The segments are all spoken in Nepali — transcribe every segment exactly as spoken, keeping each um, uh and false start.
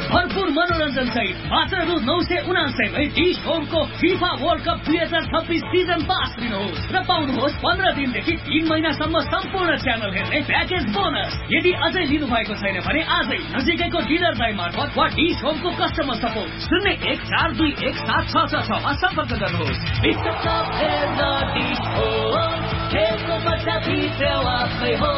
भरपूर मनोरञ्जन सहित मात्र रु नौ सय उनासयमै डिश होमको फिफा वर्ल्ड कप दुई हजार छब्बिस सिजन पास लिनुहोस् र पाउनुहोस् पन्ध्र दिनदेखि तीन महिनासम्म सम्पूर्ण च्यानल हेर्ने प्याकेज बोनस। यदि अझै लिनु भएको छैन भने आजै नजिकैको डिलर दाइ मार्फत वा डिश होमको कस्टमर सपोर्ट शून्य एक चार दुई एक सात छ छ छमा सम्पर्क गर्नुहोस्। विश्वकप हेर्न डिश होम, खेलको मजा भित्र आफै हो।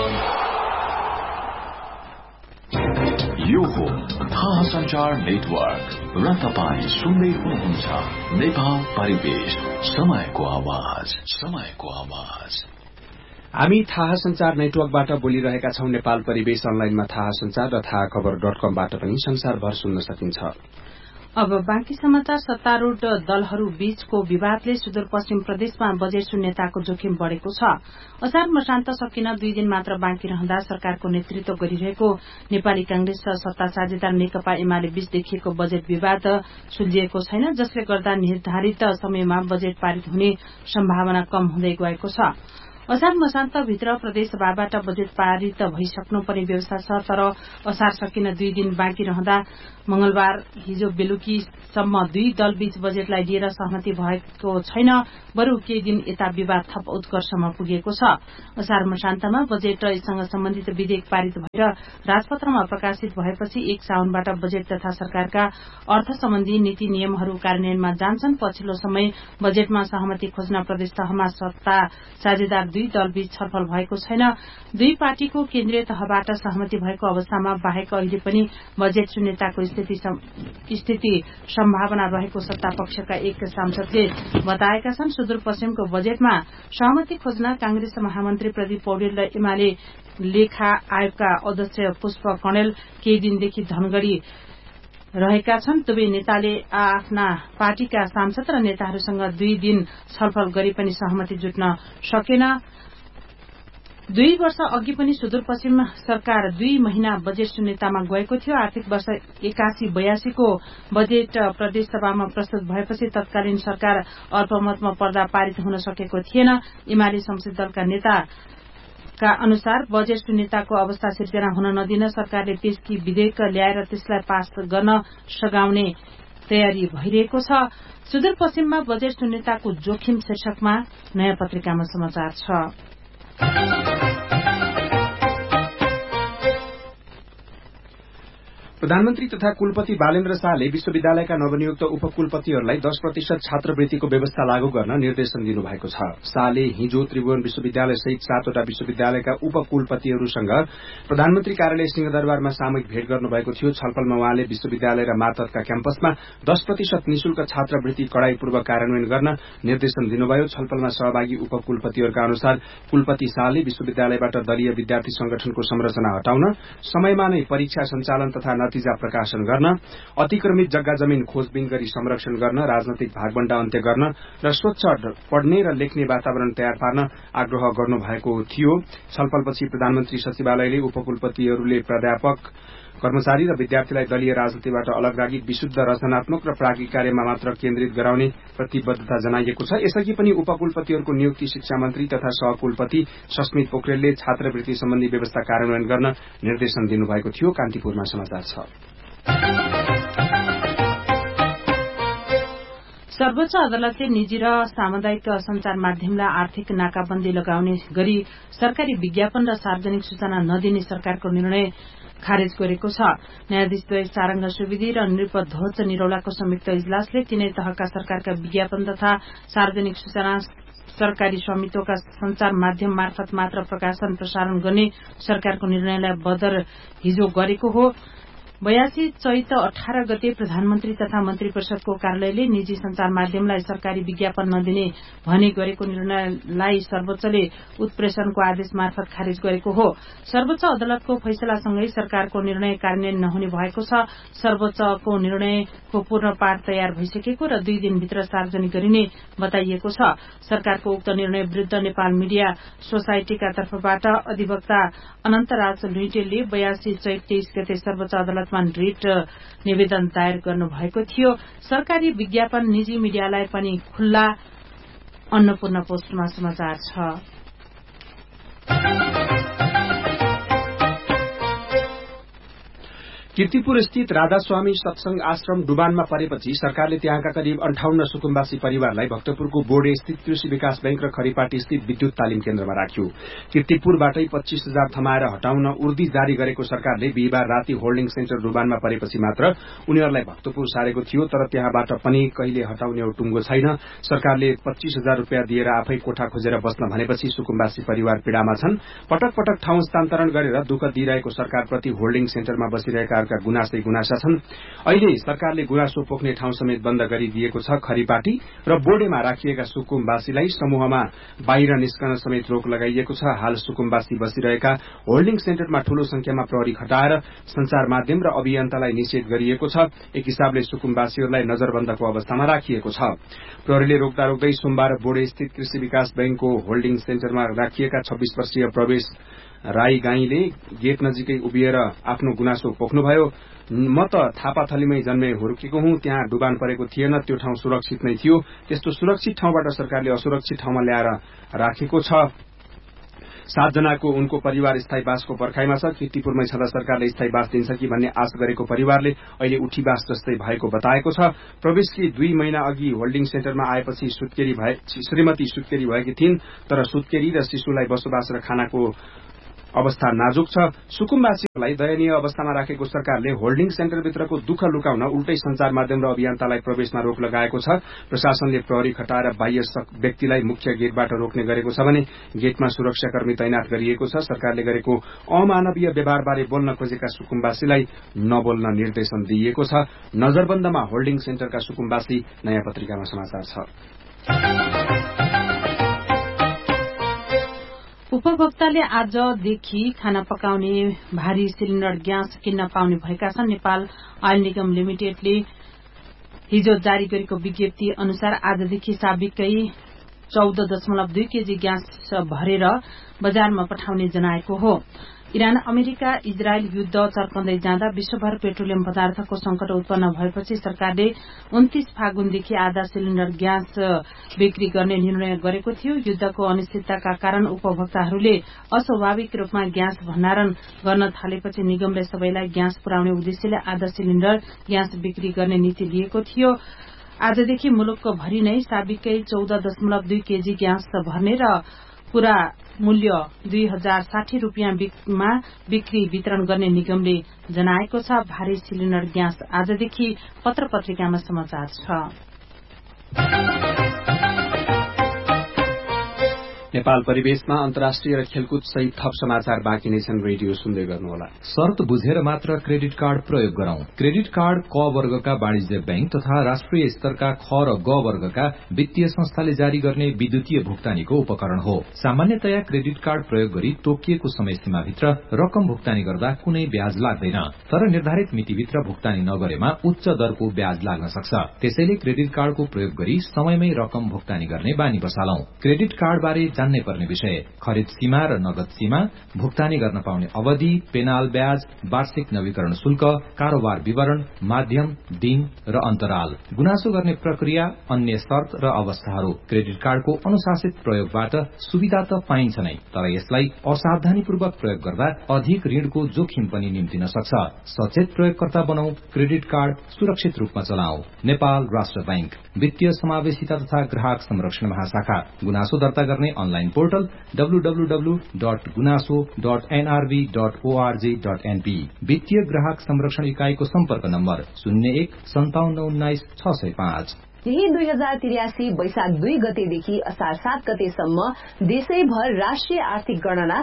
यो हो थाहा सञ्चार नेटवर्क र तपाईँ सुन्दै हुनुहुन्छ नेपाल परिवेश, समयको आवाज, समयको आवाज। हामी थाहा संचार नेटवर्कबाट बोलिरहेका छौं। नेपाल परिवेश अनलाइनमा थाहा संचार र थाहा खबर डट कमबाट पनि संसारभर सुन्न सकिन्छ। अब बाँकी समाचार। सत्तारूढ़ दलहरू बीचको विवादले सुदूरपश्चिम प्रदेशमा बजेट शून्यताको जोखिम बढ़ेको छ। असार मसान्त सकिन दुई दिन मात्र बाँकी रहँदा सरकारको नेतृत्व गरिरहेको नेपाली कांग्रेस र सत्ता साझेदार नेकपा एमाले बीच देखिएको बजेट विवाद सुल्झिएको छैन, जसले गर्दा निर्धारित समयमा बजेट पारित हुने सम्भावना कम हुँदै गएको छ। असार मसान्तभित्र प्रदेशसभाबाट बजेट पारित भइसक्नुपर्ने व्यवस्था छ, तर असार सकिन दुई दिन बाँकी रहँदा मंगलबार हिजो बेलुकीसम्म दुई दलबीच बजेटलाई लिएर सहमति भएको छैन। बरु केही दिन यता विवाद थप उत्कर्षमा पुगेको छ। असार मसान्तमा बजेटसँग सम्बन्धित विधेयक पारित भएर राजपत्रमा प्रकाशित भएपछि एक साउनबाट बजेट तथा सरकारका अर्थ सम्बन्धी नीति नियमहरू कार्यान्वयनमा जान्छन्। पछिल्लो समय बजेटमा सहमति खोज्न प्रदेश तहमा सत्ता साझेदार दुई दलबीच छलफल भएको छैन। दुई पार्टीको केन्द्रीय तहबाट सहमति भएको अवस्थामा बाहेक अहिले पनि बजेट शून्यताको स्थिति स्थिति सम्भावना रहेको सत्ता पक्षका एक सांसदले बताएका छन्। सुदूरपश्चिमको बजेटमा सहमति खोज्न कांग्रेस महामन्त्री प्रदीप पौडेल र एमाले लेखा आयोगका अध्यक्ष पुष्प कणेल केही दिनदेखि धनगढ़ी रहेका छन्। दुवै नेताले आफ्ना पार्टीका सांसद र नेताहरूसँग दुई दिन छलफल गरे पनि सहमति जुट्न सकेन। दुई वर्ष अघि पनि सुदूरपश्चिम सरकार दुई महिना बजेट शून्यतामा गएको थियो। आर्थिक वर्ष एकासी बयासी को बजेट प्रदेशसभामा प्रस्तुत भएपछि तत्कालीन सरकार अल्पमतमा पर्दा पारित हुन सकेको थिएन। एमाले संसदीय दलका नेता का अनुसार बजेट शून्यताको अवस्था सिर्जना हुन नदिन सरकारले त्यसकी विधेयक ल्याएर त्यसलाई पास गर्न सघाउने तयारी भइरहेको छ। सुदूरपश्चिममा बजेट शून्यताको जोखिम शीर्षकमा नयाँ पत्रिकामा समाचार छ। प्रधानमन्त्री तथा कुलपति बालेन्द्र शाहले विश्वविद्यालयका नवनियुक्त उपकुलपतिहरूलाई दस प्रतिशत छात्रवृत्तिको व्यवस्था लागू गर्न निर्देशन दिनुभएको छ। शाहले हिजो त्रिभुवन विश्वविद्यालय सहित सातवटा विश्वविद्यालयका उपकुलपतिहरूसँग प्रधानमन्त्री कार्यालय सिंहदरबारमा सामूहिक भेट गर्नुभएको थियो। छलफलमा उहाँले विश्वविद्यालय र मातहतका क्याम्पसमा दस प्रतिशत निशुल्क छात्रवृत्ति कड़ाईपूर्वक कार्यान्वयन गर्न निर्देशन दिनुभयो। छलफलमा सहभागी उपकुलपतिहरूका अनुसार कुलपति शाहले विश्वविद्यालयबाट दलीय विद्यार्थी संगठनको संरचना हटाउन, समयमा नै परीक्षा सञ्चालन तथा नतिजा प्रकाशन गर्न, अतिक्रमित जग्गा जमीन खोजबिन गरी संरक्षण गर्न, राजनैतिक भागबण्डा अन्त्य गर्न र स्वच्छ पढ़ने र लेख्ने वातावरण तयार पार्न आग्रह गर्नु भएको थियो। छलफलपछि प्रधानमन्त्री सचिवालयले उपकुलपतिहरूले प्राध्यापक, कर्मचारी र विद्यार्थीलाई दलीय राजनीतिबाट अलग राखी विशुद्ध रचनात्मक र प्राज्ञिक कार्यमा मात्र केन्द्रित गराउने प्रतिबद्धता जनाइएको छ। यसअघि पनि उपकुलपतिहरूको नियुक्ति शिक्षा मन्त्री तथा सहकुलपति सस्मित पोखरेलले छात्रवृत्ति सम्बन्धी व्यवस्था कार्यान्वयन गर्न निर्देशन दिनुभएको थियो। कान्तिपुरमा समाचार छ। सर्वोच्च अदालतले निजी र सामुदायिक संचार माध्यमलाई आर्थिक नाकाबन्दी लगाउने गरी सरकारी विज्ञापन र सार्वजनिक सूचना नदिने सरकारको निर्णय खारेज गरेको छ। न्यायाधीश द्वय सारंग सुवेदी र नृपध्वज निरौलाको संयुक्त इजलासले तीनै तहका सरकारका विज्ञापन तथा सार्वजनिक सूचना सरकारी स्वामित्वका संचार माध्यम मार्फत मात्र प्रकाशन प्रसारण गर्ने सरकारको निर्णयलाई बदर हिजो गरेको हो। बयासी चैत अठारह गते प्रधानमन्त्री तथा मन्त्री परिषदको कार्यालयले निजी संचार माध्यमलाई सरकारी विज्ञापन नदिने भनी गरेको निर्णयलाई सर्वोच्चले उत्प्रेषणको आदेश मार्फत खारेज गरेको हो। सर्वोच्च अदालतको फैसलासँगै सरकारको निर्णय कार्यान्वयन नहुने भएको छ। सर्वोच्चको निर्णयको पूर्ण पाठ तयार भइसकेको र दुई दिनभित्र सार्वजनिक गरिने बताइएको छ। सरकारको उक्त निर्णय विरूद्ध नेपाल मिडिया सोसाइटीका तर्फबाट अधिवक्ता अनन्तराज लुइटेलले बयासी चैत तेइस गते सर्वोच्च अदालत रिट निवेदन दायर गर्नुभएको थियो। सरकारी विज्ञापन निजी मिडियालाई पनि खुल्ला। अन्नपूर्ण पोस्टमा समाचार छ। कीर्तिपुर स्थित राधास्वामी सत्संग आश्रम डुबानमा परेपछि सरकारले त्यहाँका करिब अन्ठाउन्न सुकुम्बासी परिवारलाई भक्तपुरको बोर्डे स्थित कृषि विकास बैंक र खरीपाटी स्थित विद्युत तालिम केन्द्रमा राख्यो। कीर्तिपुरबाटै पच्चीस हजार थमाएर हटाउन उर्दी जारी गरेको सरकारले बिहिबार राति होल्डिङ सेन्टर डुबानमा परेपछि मात्र उनीहरूलाई भक्तपुर सारेको थियो, तर त्यहाँबाट पनि कहिले हटाउने टुङ्गो छैन। सरकारले पच्चीस हजार रूपियाँ दिएर आफै कोठा खोजेर बस्न भनेपछि सुकुम्बासी परिवार पीड़ामा छन्। पटक पटक ठाउँ हस्तान्तरण गरेर दुःख दिइरहेको सरकारप्रति होल्डिङ सेन्टरमा बसिरहेका गुनासै गुनासा छन्। अहिले सरकारले गुनासो पोख्ने ठाउँ समेत बन्द गरिदिएको छ। खरीपाटी र बोर्डेमा राखिएका सुकुम्बासीलाई समूहमा बाहिर निस्कन समेत रोक लगाइएको छ। हाल सुकुम्बासी बसिरहेका होल्डिङ सेन्टरमा ठूलो संख्यामा प्रहरी खटाएर संचार माध्यम र अभियन्तालाई निषेध गरिएको छ। एक हिसाबले सुकुम्बासीहरूलाई नजरबन्दको अवस्थामा राखिएको छ। प्रहरीले रोक्दा रोक्दै सोमबार बोर्डे स्थित कृषि विकास बैंकको होल्डिङ सेन्टरमा राखिएका छब्बीस वर्षीय प्रवेश राई गाईले गेट नजिकै उभिएर आफ्नो गुनासो पोख्नुभयो। म त थापाथलीमै जन्मे हुर्केको हुँ, त्यहाँ डुबान परेको थिएन, त्यो ठाउँ सुरक्षित नै थियो। त्यस्तो सुरक्षित ठाउँबाट सरकारले असुरक्षित ठाउँमा ल्याएर राखेको छ। सातजनाको उनको परिवार स्थायी बासको पर्खाइमा छ। कीर्तिपुरमै छँदा सरकारले स्थायी बास दिन्छ कि भन्ने आश गरेको परिवारले अहिले उठीबास जस्तै भएको बताएको छ। प्रवेशकी दुई महिना अघि होल्डिङ सेन्टरमा आएपछि सुत्केरी भए श्रीमती सुत्केरी भएकी थिइन्, तर सुत्केरी र शिशुलाई बसोबास र खानाको अवस्था नाजुक छ। सुकुम्बासीहरूलाई दयनीय अवस्थामा राखेको सरकारले होल्डिङ सेन्टरभित्रको दुःख लुकाउन उल्टै संचार माध्यम र अभियन्तालाई प्रवेशमा रोक लगाएको छ। प्रशासनले प्रहरी खटाएर बाह्य व्यक्तिलाई मुख्य गेटबाट रोक्ने गरेको छ भने गेटमा सुरक्षाकर्मी तैनात गरिएको छ। सरकारले गरेको अमानवीय व्यवहारबारे बोल्न खोजेका सुकुम्बासीलाई नबोल्न निर्देशन दिइएको छ। नजरबन्दमा होल्डिङ सेन्टरका सुकुम्बासी नयाँ पत्रिकामा समाचार छ। उपभोक्ताले आजदेखि खाना पकाउने भारी सिलिण्डर ग्यास किन्न पाउने भएका छन्। नेपाल ऑयल निगम लिमिटेडले हिजो जारी गरेको विज्ञप्ति अनुसार आजदेखि साबिकै चौध दशमलव दुई केजी ग्यास भरेर बजारमा पठाउने जनाएको हो। इरान अमेरिका इजरायल युद्ध चर्कँदै जाँदा विश्वभर पेट्रोलियम पदार्थको संकट उत्पन्न भएपछि सरकारले उन्तीस फागुनदेखि आधा सिलिण्डर ग्यास बिक्री गर्ने निर्णय गरेको थियो। युद्धको अनिश्चितताका कारण उपभोक्ताहरूले अस्वाभाविक रूपमा ग्यास भण्डारण गर्न थालेपछि निगमले सबैलाई ग्यास पुर्याउने उद्देश्यले आधा सिलिण्डर ग्यास बिक्री गर्ने नीति लिएको थियो। आजदेखि मुलुकको भरि नै साबिकै चौध दशमलव दुई केजी ग्यास भर्ने र पूरा मूल्य दुई हजार साठी रूपियाँमा बिक्री वितरण गर्ने निगमले जनाएको छ। भारी सिलिण्डर ग्यास आजदेखि पत्र पत्रिकामा समाचार छ। नेपाल परिवेशमा अन्तर्राष्ट्रिय र खेलकुद सहित थप समाचार बाँकी नै छन्। रेडियो सुन्दै गर्नुहोला। शर्त बुझेर मात्र क्रेडिट कार्ड प्रयोग गरौं। क्रेडिट कार्ड क वर्गका वाणिज्य बैंक तथा राष्ट्रिय स्तरका ख र ग वर्गका वित्तीय संस्थाले जारी गर्ने विद्युतीय भुक्तानीको उपकरण हो। सामान्यतया क्रेडिट कार्ड प्रयोग गरी तोकिएको समय सीमाभित्र रकम भुक्तानी गर्दा कुनै ब्याज लाग्दैन, तर निर्धारित मितिभित्र भुक्तानी नगरेमा उच्च दरको ब्याज लाग्न सक्छ। त्यसैले क्रेडिट कार्डको प्रयोग गरी समयमै रकम भुक्तानी गर्ने बानी बसालौं। क्रेडिट कार्ड बारे जान्ने पर्ने विषय, खरिद सीमा र नगद सीमा, भुक्तानी गर्न पाउने अवधि, पेनाल ब्याज, वार्षिक नवीकरण शुल्क, कारोबार विवरण, माध्यम, दिन र अन्तराल, गुनासो गर्ने प्रक्रिया, अन्य शर्त र अवस्थाहरू। क्रेडिट कार्डको अनुशासित प्रयोगबाट सुविधा त पाइन्छ नै, तर यसलाई असावधानीपूर्वक प्रयोग गर्दा अधिक ऋणको जोखिम पनि निम्तिन सक्छ। सचेत प्रयोगकर्ता बनाऊ, क्रेडिट कार्ड सुरक्षित रूपमा चलाऊ। नेपाल राष्ट्र बैंक, वित्तीय समावेशिता तथा ग्राहक संरक्षण महाशाखा। गुनासो दर्ता गर्ने online portal W W W dot गुनासो dot NRB dot ORG dot NP. वित्तीय ग्राहक संरक्षण इकाईको सम्पर्क नम्बर शून्य एक सन्ताउन्न उन्नाइस छ सय पाँच। यही दुई हजार त्रियासी वैशाख दुई गतेदेखि असार सात गतेसम्म देशैभर राष्ट्रिय आर्थिक गणना।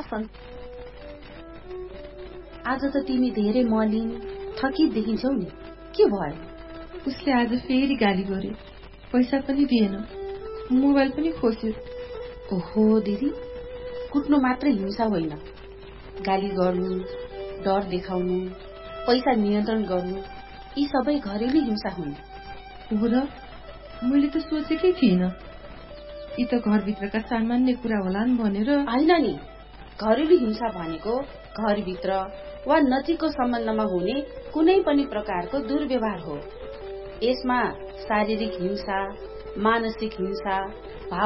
आज त तिमी धेरै मलिन थकित देखिन्छौ नि, के भयो? उसले आज फेरि गाली गर्यो, पैसा पनि दिएन, मोबाइल पनि खोज्यो। ओहो दिदी, कुट्नु मात्र हिंसा होइन, गाली गर्नु, डर देखाउनु, पैसा नियन्त्रण गर्नु, यी सबै घरेलु हिंसा हुन्। हो र, मैले त सोचेकै थिइनँ, यी त घरभित्रका सामान्य कुरा होलान् भनेर। होइन नि, घरेलु हिंसा भनेको घरभित्र वा नजिकको सम्बन्धमा हुने कुनै पनि प्रकारको दुर्व्यवहार हो। यसमा शारीरिक हिंसा, मानसिक हिंसा,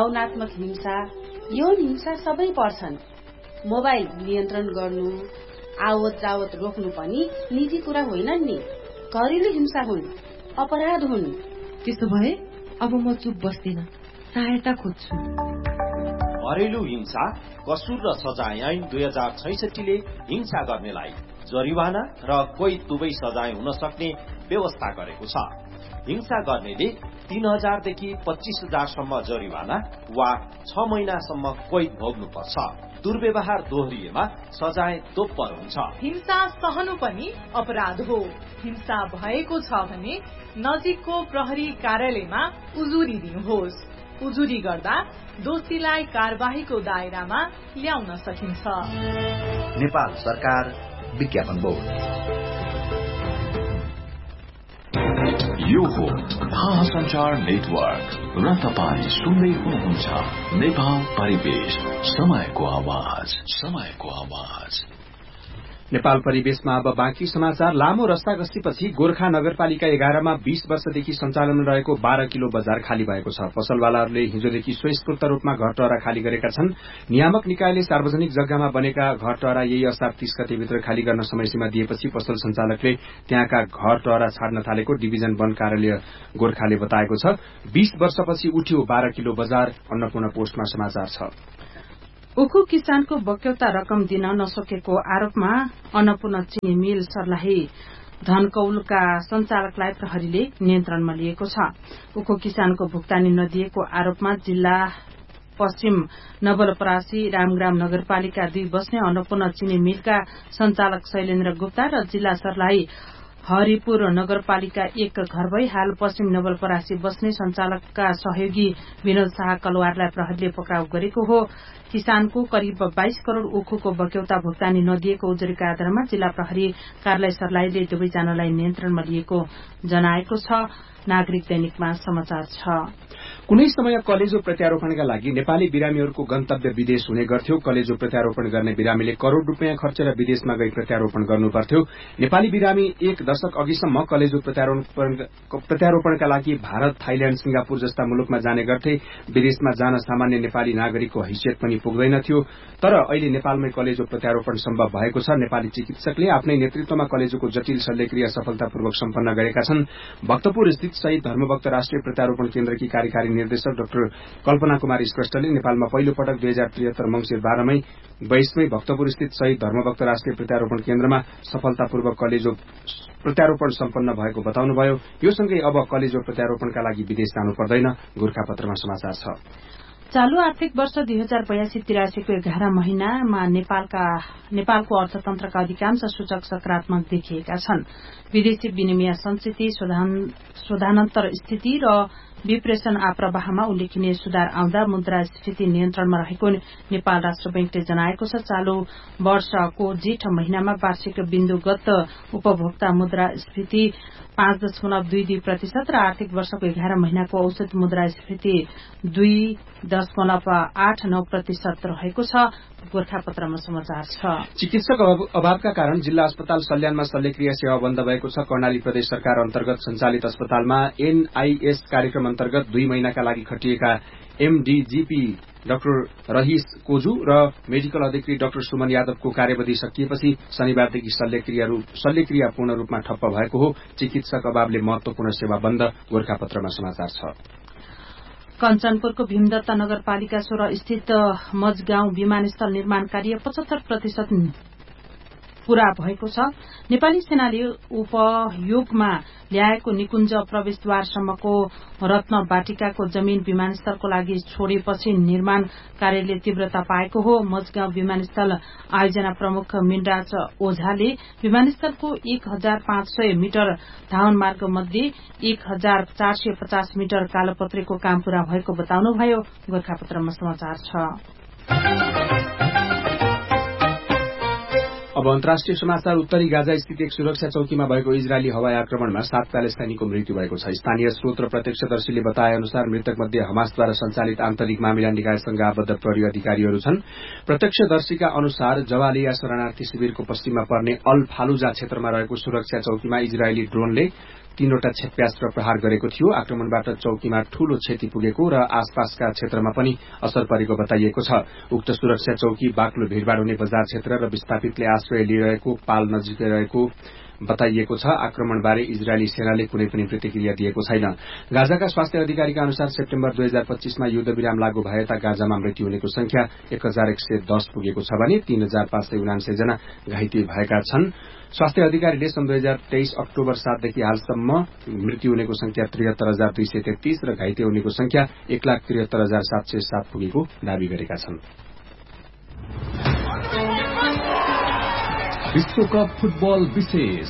भावनात्मक हिंसा, यौन हिंसा सबै पर्छन्। मोबाइल नियन्त्रण गर्नु, आवत जावत रोक्नु पनि निजी कुरा होइनन् नि, घरेलु हिंसा हुन्, अपराध हुन्। त्यसो भए अब म चुप बस्दिन, सहायता खोज्छु। घरेलु हिंसा कसुर र सजाय ऐन दुई हजार छैसठीले हिंसा गर्नेलाई जरिवाना र कोही दुवै सजाय हुन सक्ने व्यवस्था गरेको छ। हिंसा गर्नेले तीन हजारदेखि पच्चीस हजारसम्म जरिवाना वा छ महिनासम्म कोही भोग्नुपर्छ। दुर्व्यवहार दोहोरिएमा सजाय दोब्बर हुन्छ। हिंसा सहनु पनि अपराध हो। हिंसा भएको छ भने नजिकको प्रहरी कार्यालयमा उजुरी दिनुहोस्। उजुरी गर्दा दोषीलाई कार्यवाहीको दायरामा ल्याउन सकिन्छ। नेपाल सरकार विज्ञापन बोर्ड। यो हो थाहा संचार नेटवर्क र तपाईँ सुन्दै हुनुहुन्छ नेपाल परिवेश, समयको आवाज, समयको आवाज। नेपाल परिवेशमा अब बाँकी समाचार। लामो रस्ताकस्तीपछि गोर्खा नगरपालिका एघारमा बीस वर्षदेखि सञ्चालनमा रहेको बाह्र किलो बजार खाली भएको छ। पसलवालाहरूले हिजोदेखि स्वयस्फूर्त रूपमा घर टहरा खाली गरेका छन्। नियामक निकायले सार्वजनिक जग्गामा बनेका घर टहरा यही असार तीस गतेभित्र खाली गर्न समयसीमा दिएपछि पसल संचालकले त्यहाँका घर टहरा छाड्न थालेको डिभिजन वन कार्यालय गोर्खाले बताएको छ। बीस वर्षपछि उठ्यो बाह्र किलो बजार। अन्नपूर्ण पोस्टमा समाचार छ। उखु किसानको बक्यौता रकम दिन नसकेको आरोपमा अन्नपूर्ण चिनी मिल सर्लाही धनकौलका संचालकलाई प्रहरीले नियन्त्रणमा लिएको छ। उखु किसानको भुक्तानी नदिएको आरोपमा जिल्ला पश्चिम नवलपरासी रामग्राम नगरपालिका दुई बस्ने अन्नपूर्ण चिनी मिलका संचालक शैलेन्द्र गुप्ता र जिल्ला सर्लाही हरिपुर नगरपालिका एक घर भई हाल पश्चिम नवलपरासी बस्ने संचालकका सहयोगी विनोद शाह कलवारलाई प्रहरीले पक्राउ गरेको हो। किसानको करिब बाइस करोड़ उखुको बक्यौता भुक्तानी नदिएको उजुरीका आधारमा जिल्ला प्रहरी कार्यालय सर्लाहीले दुवैजनालाई नियन्त्रणमा लिएको जनाएको छ। नागरिक दैनिकमा समाचार छ। कुनै समय कलेजो प्रत्यारोपणका लागि नेपाली बिरामीहरूको गन्तव्य विदेश हुने गर्थ्यो। कलेजो प्रत्यारोपण गर्ने बिरामीले करोड़ रूपियाँ खर्चेर विदेशमा गई प्रत्यारोपण गर्नुपर्थ्यो। नेपाली बिरामी एक दशक अघिसम्म कलेजो प्रत्यारोपणका लागि भारत, थाइल्याण्ड, सिंगापुर जस्ता मुलुकमा जाने गर्थे। विदेशमा जान सामान्य नेपाली नागरिकको हैसियत पनि पुग्दैनथ्यो। तर अहिले नेपालमै कलेजो प्रत्यारोपण सम्भव भएको छ। नेपाली चिकित्सकले आफ्नै नेतृत्वमा कलेजोको जटिल शल्यक्रिया सफलतापूर्वक सम्पन्न गरेका छन्। भक्तपुर स्थित शहीद धर्मभक्त राष्ट्रिय प्रत्यारोपण केन्द्रकी कार्यकारी निर्देशक डाक्टर कल्पना कुमारी श्रेष्ठले नेपालमा पहिलो पटक दुई हजार त्रिहत्तर मंसिर बाह्रमै बाइसमै भक्तपुर स्थित शहीद धर्मभक्त राष्ट्रिय प्रत्यारोपण केन्द्रमा सफलतापूर्वक कलेजो प्रत्यारोपण सम्पन्न भएको बताउनुभयो। यो सँगै अब कलेजो प्रत्यारोपणका लागि विदेश जानु पर्दैन। गोर्खापत्रमा समाचार छ। चालू आर्थिक वर्ष दुई हजार बयासी तिरासीको एघार महिनामा नेपालका नेपालको अर्थतन्त्रका अधिकांश सूचक सकारात्मक देखिएका छन्। विदेशी विनिमय संचित, शोधानन्तर स्थिति र विप्रेषण आप्रवाहमा उल्लेखनीय सुधार आउँदा मुद्रास्फीति नियन्त्रणमा रहेको नेपाल राष्ट्र बैंकले जनाएको छ। चालू वर्षको जेठ महिनामा वार्षिक बिन्दुगत उपभोक्ता मुद्रास्फीति पाँच दशमलव दुई दुई प्रतिशत र आर्थिक वर्षको एघार महिनाको औसत मुद्रास्फीति दुई दशमलव आठ नौ प्रतिशत रहेको छ। गोर्खापत्रमा समाचार छ। चिकित्सक अभावका कारण जिल्ला अस्पताल सल्यानमा शल्यक्रिया सेवा बन्द भएको छ। कर्णाली प्रदेश सरकार अन्तर्गत सञ्चालित अस्पतालमा एनआईएस कार्यक्रम अन्तर्गत दुई महिनाका लागि खटिएका एमडीजीपी डाक्टर रहीश कोजू र मेडिकल अधिकृत डाक्टर सुमन यादवको कार्यवधि सकिएपछि शनिबारदेखि शल्यक्रिया पूर्ण रूपमा ठप्प भएको हो। चिकित्सक अभावले महत्वपूर्ण सेवा बन्द। गोर्खापत्रमा समाचार छ। कञ्चनपुरको भीमदत्त नगरपालिका सोह्र स्थित मजगाउँ विमानस्थल निर्माण कार्य पचहत्तर प्रतिशत पूरा भएको छ। नेपाली सेनाले उपयोगमा ल्याएको निकुञ्ज प्रवेशद्वारसम्मको रत्न बाटिकाको जमीन विमानस्थलको लागि छोडेपछि निर्माण कार्यले तीव्रता पाएको हो। मजगाउँ विमानस्थल आयोजना प्रमुख मिनराज ओझाले विमानस्थलको एक हजार पाँच सय मिटर धावन मार्ग मध्ये एक हजार चार सय पचास मिटर कालोपत्रेको काम पूरा भएको बताउनुभयो। गोर्खापत्रमा समाचार छ। अब अन्तर्राष्ट्रिय समाचार। उत्तरी गाजा स्थित एक सुरक्षा चौकीमा भएको इजरायली हवाई आक्रमणमा सात प्यालेस्टाइनीको मृत्यु भएको छ। स्थानीय स्रोत र प्रत्यक्षदर्शीले बताए अनुसार मृतक मध्ये हमासद्वारा सञ्चालित आन्तरिक मामिला निकायसँग आबद्ध प्रहरी अधिकारीहरू छन्। प्रत्यक्षदर्शीका अनुसार जवालिया शरणार्थी शिविरको पश्चिममा पर्ने अल फालुजा क्षेत्रमा रहेको सुरक्षा चौकीमा इजरायली ड्रोनले तीनवटा क्षेप्यास्त्र प्रहार गरेको थियो। आक्रमणबाट चौकीमा ठूलो क्षति पुगेको र आसपासका क्षेत्रमा पनि असर परेको बताइएको छ। उक्त सुरक्षा चौकी बाक्लो भीड़भाड़ हुने बजार क्षेत्र र विस्थापितले आश्रय लिइरहेको पाल नजिकै रहेको बताइएको छ। आक्रमणबारे इजरायली सेनाले कुनै पनि प्रतिक्रिया दिएको छैन। गाजाका स्वास्थ्य अधिकारीका अनुसार सेप्टेम्बर दुई हजार पच्चीसमा युद्धविराम लागू भएता गाजामा मृत्यु हुनेको संख्या एक हजार एक सय दस पुगेको छ भने तीन हजार पाँच सय उनान्सय जना घाइते भएका छन्। स्वास्थ्य अधिकारीले सन् दुई हजार तेइस अक्टोबर सातदेखि हालसम्म मृत्यु हुनेको संख्या त्रिहत्तर हजार दुई सय तेत्तीस र घाइते हुनेको संख्या एक लाख त्रिहत्तर हजार सात सय सात पुगेको दावी गरेका छन्। विश्वकप फुटबल विशेष।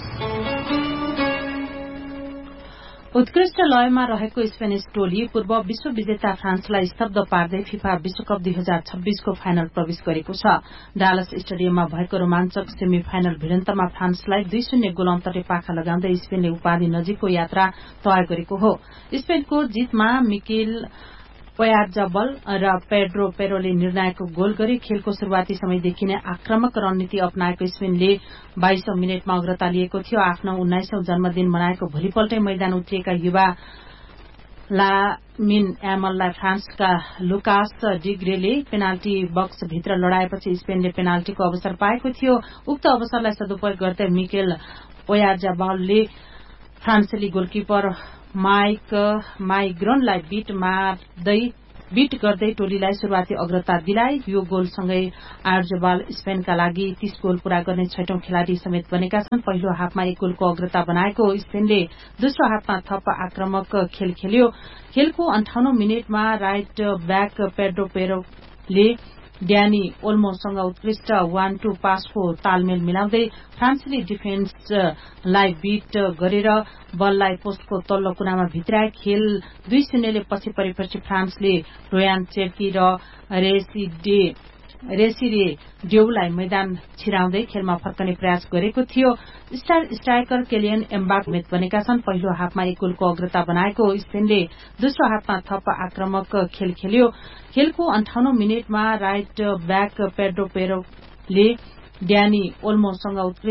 उत्कृष्ट लयमा रहेको स्पेनिश टोली पूर्व विश्व विजेता फ्रान्सलाई स्तब्ध पार्दै फिफा विश्वकप दुई हजार छब्बीसको फाइनल प्रवेश गरेको छ। डालस स्टेडियममा भएको रोमाञ्चक सेमी फाइनल भिडन्तमा फ्रान्सलाई दुई शून्य गोल अन्तरले पाखा लगाउँदै स्पेनले उपाधि नजिकको यात्रा तय गरेको हो। स्पेनको जितमा मिकेल ओयारजाबल र पेड्रो पेरोले निर्णायक गोल गरी खेलको शुरूआती समयदेखि नै आक्रामक रणनीति अपनाएको स्पेनले बाइसौं मिनटमा अग्रता लिएको थियो। आफ्नो उन्नाइसौं जन्मदिन मनाएको भोलिपल्टै मैदान उत्रिएका युवा लामिन यामललाई फ्रान्सका लुकास डिग्रेले पेनाल्टी बक्सभित्र लडाएपछि स्पेनले पेनाल्टीको अवसर पाएको थियो। उक्त अवसरलाई सदुपयोग गर्दै मिकेल ओयारजाबलले फ्रान्सेली गोलकिपर माइक माइग्रोनलाई बीट मार्दै बीट गर्दै टोलीलाई शुरूआती अग्रता दिलाए। यो गोलसँगै आर्जबाल स्पेनका लागि तीस गोल पूरा गर्ने छैटौं खेलाड़ी समेत बनेका छन्। पहिलो हाफमा एक गोलको अग्रता बनाएको स्पेनले दोस्रो हाफमा थप आक्रामक खेल खेल्यो। खेलको अन्ठाउन्नौ मिनटमा राइट ब्याक पेड्रो पेरोले ड्यानी ओल्मोसँग उत्कृष्ट वान टू पासको तालमेल मिलाउँदै फ्रान्सेली डिफेन्सलाई बीट गरेर बललाई पोस्टको तल्लो कुनामा भित्राए। खेल दुई शून्यले पछि परेपछि फ्रान्सले रोयान चेर्की र रेसिडे रेसिरे डेउलाई मैदान छिराउँदै खेलमा फर्कने प्रयास गरेको थियो। स्टार स्ट्राइकर केलियन एम्बापेमेत बनेका छन्। पहिलो हाफमा एक गोलको अग्रता बनाएको स्पेनले दोस्रो हाफमा थप आक्रामक खेल खेल्यो। खेलको अन्ठाउन्नौ मिनटमा राइट ब्याक पेड्रो पेरोले ड्यानी ओल्मोसँग